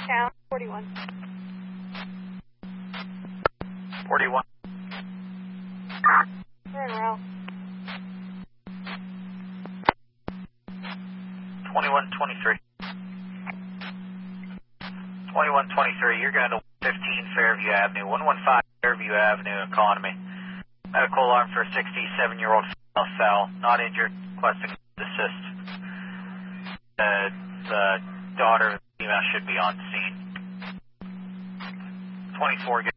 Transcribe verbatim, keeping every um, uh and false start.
Town, forty-one. forty-one. Turn around. twenty-one twenty-three. twenty-one twenty-three, you're going to fifteen Fairview Avenue, one one five Fairview Avenue, Economy. Medical alarm for a sixty-seven-year-old female cell, not injured, requesting assist. Uh, the daughter of the female should be on scene. twenty-four.